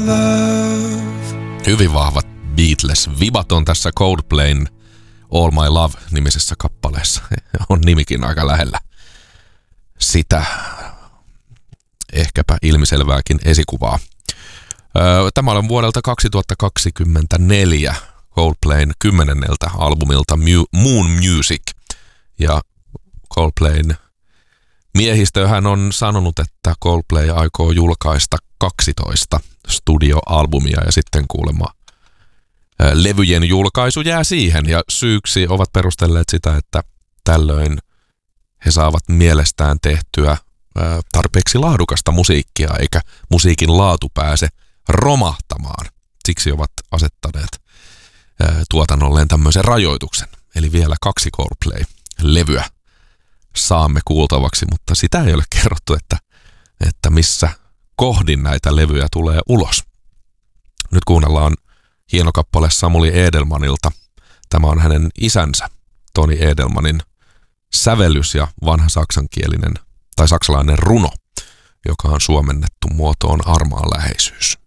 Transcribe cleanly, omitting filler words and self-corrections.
love. Hyvin vahvat Beatles-vibat on tässä Coldplayn All My Love-nimisessä kappaleessa. On nimikin aika lähellä sitä ehkäpä ilmiselvääkin esikuvaa. Tämä on vuodelta 2024 Coldplayn 10. albumilta Moon Music. Ja Coldplayn miehistöhän on sanonut, että Coldplay aikoo julkaista 12 studioalbumia ja sitten kuulemma levyjen julkaisu jää siihen. Ja syyksi ovat perustelleet sitä, että tällöin he saavat mielestään tehtyä tarpeeksi laadukasta musiikkia, eikä musiikin laatu pääse romahtamaan. Siksi ovat asettaneet tuotannolleen tämmöisen rajoituksen. Eli vielä 2 Coldplay-levyä saamme kuultavaksi, mutta sitä ei ole kerrottu, että missä kohdin näitä levyjä tulee ulos. Nyt kuunnellaan hieno kappale Samuli Edelmanilta. Tämä on hänen isänsä Tony Edelmanin sävellys ja vanha saksankielinen tai saksalainen runo, joka on suomennettu muotoon Armaan läheisyys.